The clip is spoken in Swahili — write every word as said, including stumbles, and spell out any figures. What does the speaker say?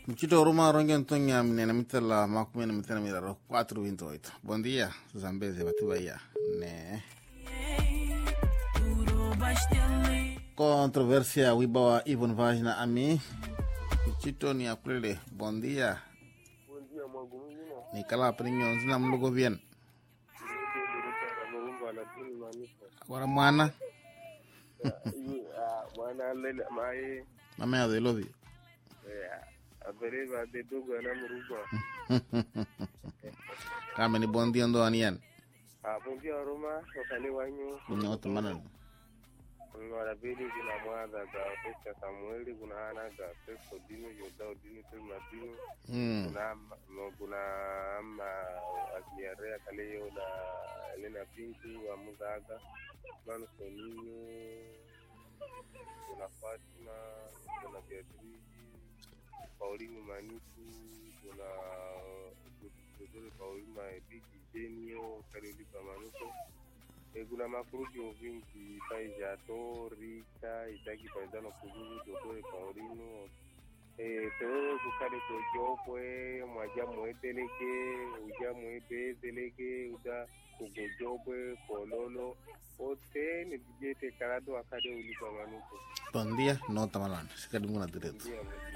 Mchito Roma Rongen Tonya Minena Mitala Makumena Mitena Miraro quattro vinto oito. Buon dia, Zambese Batubaia. Ne. Controversia Wibawa Ivon Vagina Ami. Mchito ni Aprele. Buon dia. Buon dia Magumino. Ni kala prinyo zina mlugo bien. Agora mwana. Mwana lele mai. Mama ya delovi. Abereva de dogo na murugo. Kama ni bon dia ndo anian. Ah, bon dia Roma, wakale wanyu. Ni watu mana. Ngora beli kuna mwaga ga Pesa Samueli kuna ana ga Pesa Dino Yoda Dino Tuma Dino. Mm. Kuna kuna ama akiarea kale yoda Elena Pinki wa Mugaga. Mano Sonino. Kuna Fatima, kuna Beatrice, Paulino Maniku, kuna Dr. Paulino Ebiki Genio, Karili Pamanuko. E kuna makuruji ovingi Paija Rika, Itaki Paidano Kuzuzu, Dr. Paulino. E to kukale kujopwe, mwaja mweteleke, uja mweteleke, uja kujopwe, pololo. Ote ni dijete karado akade ulipa manuko. Bon dia, no tamalan. Sekali muna direto.